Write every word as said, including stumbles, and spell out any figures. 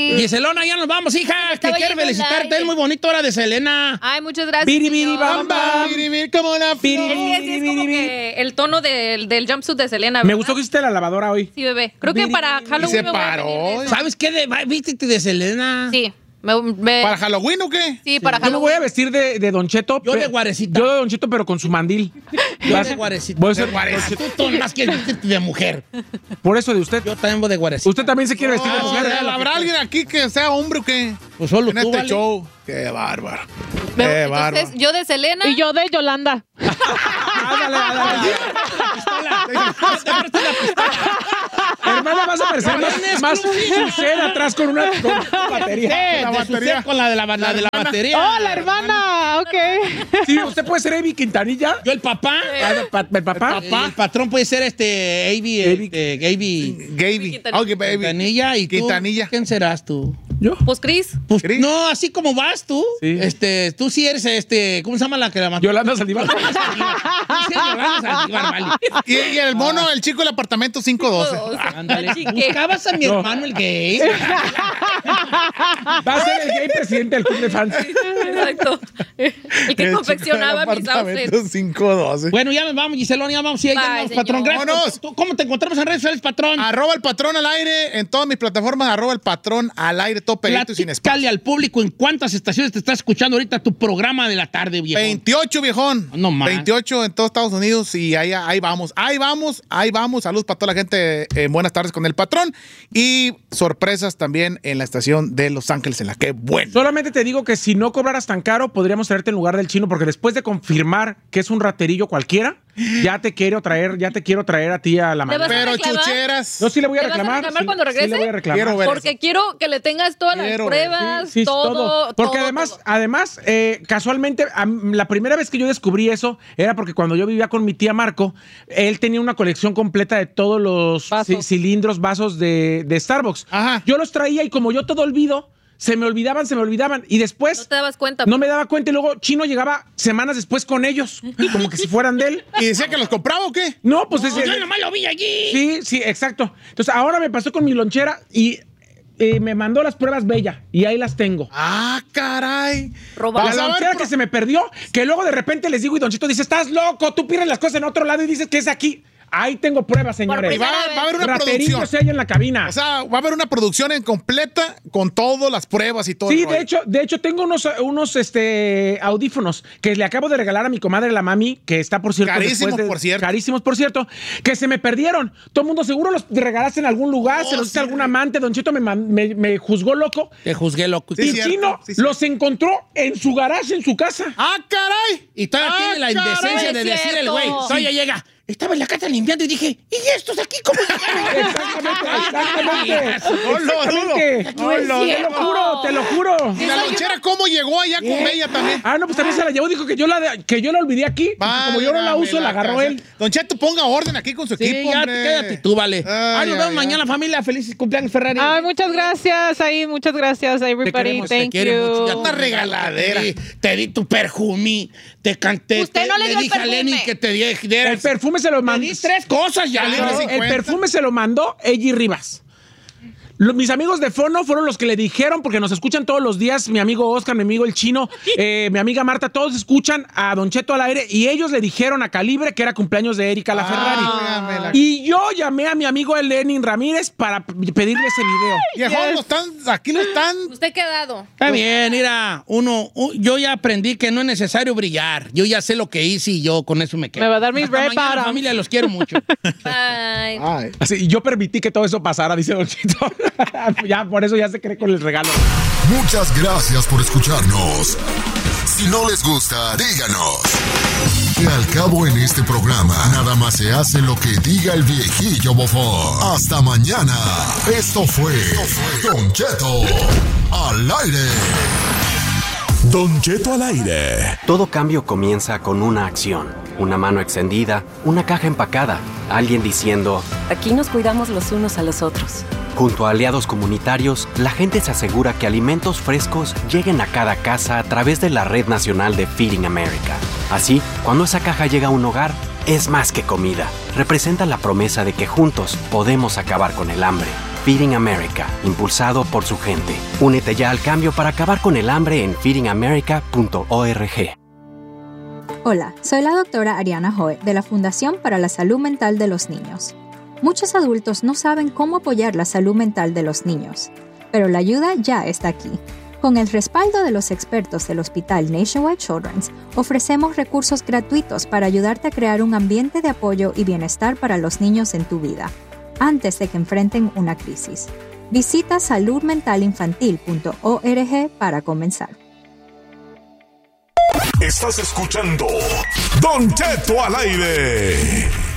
Giselona, ya nos vamos, hija. Que quiero felicitarte. Es muy bonito hora de Selena. Ay, muchas gracias. Biribiri, bam, bam. Biribiri, como la flor. Es que sí, es como que el tono del, del jumpsuit de Selena, ¿verdad? Me gustó que hiciste la lavadora hoy. Sí, bebé. Creo que para Halloween se me voy a paró. venir de eso. ¿Sabes qué? De, vístete de Selena. Sí. Me, me- ¿Para Halloween o qué? sí, para Yo me Halloween. voy a vestir de, de Don Cheto. Yo de pe- guarecita. Yo de Don Cheto, pero con su mandil. Yo Vas- de guarecita. Voy a ser- De guarecita. Tú, tú más que vestirte de mujer. Por eso de usted. Yo también voy de guarecita. Usted también se quiere vestir de No, mujer. ¿habrá alguien aquí que sea hombre o qué? Pues solo En tú, este vale. show. Qué bárbaro. Me- Qué Entonces, bárbaro. yo de Selena. Y yo de Yolanda. Ándale, ándale. Hermana, vas a parecer más, más sincera atrás con una, con una batería. La batería. Con la de la, la, de la batería. ¡Oh, la hermana! Ok. Sí, usted puede ser Avi Quintanilla. Yo el papá. Ah, ¿El pa- el papá? El, el patrón puede ser este Avi, este, Gaby Gaby. Quintanilla. Ok, baby. Quintanilla y tú. Quintanilla. ¿Quién serás tú? ¿Yo? Pues Cris. Pues, ¿Cris? no, así como vas tú. Sí. Este, tú sí eres este, ¿cómo se llama la que la mató? Yolanda Saldívar. Tú sí eres Yolanda Saldívar, vale. Y, y el mono, el chico del apartamento cinco doce. Ándale. Chique. Buscabas a mi No. hermano el gay. Va a ser el gay presidente del club de fans. Exacto. El que confeccionaba mis outfits. cinco doce. Bueno, ya nos vamos, Giselón, ya vamos. Sí, ya Bye, vamos, señor. patrón. Gracias. Vámonos. ¿Tú- ¿Cómo te encontramos en redes sociales, patrón? Arroba el patrón al aire en todas mis plataformas. Arroba el patrón al aire, todo pegadito y sin espacio. Platícale al público en cuántas estaciones te está escuchando ahorita tu programa de la tarde, viejo. veintiocho, viejón. No más. veintiocho en todos Estados Unidos y ahí, ahí vamos, ahí vamos, ahí vamos. Saludos para toda la gente. eh, buenas tardes con el patrón. Y sorpresas también en la estación de Los Ángeles, en la que bueno. Solamente te digo que si no cobraras tan caro, podríamos traerte en lugar del chino, porque después de confirmar que es un raterillo cualquiera, ya te quiero traer, ya te quiero traer a ti a la ¿Le vas mano. a Pero reclamar? chucheras. No, sí le voy a ¿Le vas a reclamar. reclamar sí- cuando sí regrese? le voy a reclamar. Quiero ver Porque eso. quiero que le tengas todas las Quiero ver. pruebas, Sí, todo, Porque todo, además, todo. además eh, casualmente, am- la primera vez que yo descubrí eso era porque cuando yo vivía con mi tía Marco, él tenía una colección completa de todos los Vasos. ci- cilindros, vasos de, de Starbucks. Ajá. Yo los traía y como yo todo olvido, se me olvidaban, se me olvidaban. Y después No te dabas cuenta. no me daba cuenta y luego Chino llegaba semanas después con ellos, como que si fueran de él. ¿Y decía que los compraba o qué? No, pues No, ese- yo nomás lo vi allí. Sí, sí, exacto. Entonces ahora me pasó con mi lonchera y eh, me mandó las pruebas Bella y ahí las tengo. Ah, caray. Robado. La Vas a ver, lonchera pro- que se me perdió, que luego de repente les digo y Don Chito dice, estás loco, tú pierdes las cosas en otro lado y dices que es aquí. Ahí tengo pruebas, señores. Y va, va a haber una Raterillo producción. se halla en la cabina. O sea, va a haber una producción en completa con todas las pruebas y todo. Sí, el rollo. de hecho, de hecho tengo unos, unos este, audífonos que le acabo de regalar a mi comadre la mami, que está por cierto. Carísimos, después de- por cierto. Carísimos, por cierto, que se me perdieron. Todo el mundo seguro los regalaste en algún lugar, Oh, se los diste sí. a algún amante. Don Chito me, man- me, me juzgó loco. Te juzgué, loco. Sí, y cierto, Chino sí, cierto. los encontró en su garage, en su casa. ¡Ah, caray! Y todavía Ah, tiene la caray. indecencia de Es decir el cierto. güey. Sí. Todavía llega. Estaba en la casa limpiando y dije, ¿y estos aquí cómo llegaron? Exactamente, exactamente. No lo dudo. Exactamente. No lo Te lo juro, te lo juro. ¿Y la lonchera cómo llegó allá con Bella también? Ah, no, pues también se la llevó, dijo que yo la, que yo la olvidé aquí. y como yo no la Válgame uso, la agarró casa. él. Don Cheto, ponga orden aquí con su Sí, equipo, ya, hombre. quédate tú, vale. Ay, Ah, nos ay, vemos ay. mañana, familia. Felices cumpleaños, Ferrari. Ay, muchas gracias, ahí, muchas gracias, everybody. queremos, te Thank quiere you. mucho. Ya Una regaladera. Te di, te di tu perfume. Te canté. Usted te- no le dio el dije a perfume. Lenny que te di- dieras. El perfume se lo Te mandó. di tres cosas ya. Libre No, ¿no? el cincuenta. perfume se lo mandó Eji Rivas. Lo- mis amigos de Fono fueron los que le dijeron, porque nos escuchan todos los días, mi amigo Oscar, mi amigo el Chino, eh, mi amiga Marta, todos escuchan a Don Cheto al aire y ellos le dijeron a Calibre que era cumpleaños de Erika la Ferrari. Válgame la- Y yo llamé a mi amigo el Lenin Ramírez para p- pedirle ese video. Viejón, lo están, aquí lo están. Usted quedado. Está bien, mira, uno, u- yo ya aprendí que no es necesario brillar. Yo ya sé lo que hice y yo con eso me quedo. Me va a dar mi Hasta red mañana, bottom. familia, los quiero mucho. Bye. Ay. Así, y yo permití que todo eso pasara, dice Don Chito. Ya, por eso ya se cree con el regalo. Muchas gracias por escucharnos. Si no les gusta, díganos. Que al cabo en este programa, nada más se hace lo que diga el viejillo bofón. Hasta mañana. Esto fue Don Cheto al aire. Don Cheto al aire. Todo cambio comienza con una acción. Una mano extendida, una caja empacada, alguien diciendo, Aquí nos cuidamos los unos a los otros. junto a aliados comunitarios, la gente se asegura que alimentos frescos lleguen a cada casa a través de la Red Nacional de Feeding America. Así, cuando esa caja llega a un hogar, es más que comida. Representa la promesa de que juntos podemos acabar con el hambre. Feeding America, impulsado por su gente. Únete ya al cambio para acabar con el hambre en feeding america punto org. Hola, soy la doctora Ariana Hoy de la Fundación para la Salud Mental de los Niños. Muchos adultos no saben cómo apoyar la salud mental de los niños, pero la ayuda ya está aquí. Con el respaldo de los expertos del Hospital Nationwide Children's, ofrecemos recursos gratuitos para ayudarte a crear un ambiente de apoyo y bienestar para los niños en tu vida, antes de que enfrenten una crisis. Visita salud mental infantil punto org para comenzar. Estás escuchando Don Cheto al aire.